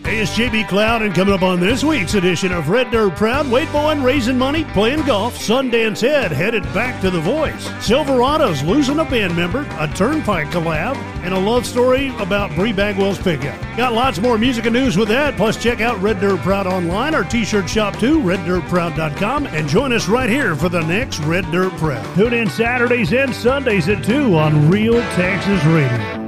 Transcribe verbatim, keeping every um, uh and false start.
Hey, it's J B Cloud, and coming up on this week's edition of Red Dirt Proud, Wade Bowen raising money, playing golf, Sundance Head headed back to The Voice, Silverados losing a band member, a Turnpike collab, and a love story about Bree Bagwell's pickup. Got lots more music and news with that, plus check out Red Dirt Proud online, our t-shirt shop too, red dirt proud dot com, and join us right here for the next Red Dirt Proud. Tune in Saturdays and Sundays at two on Real Texas Radio.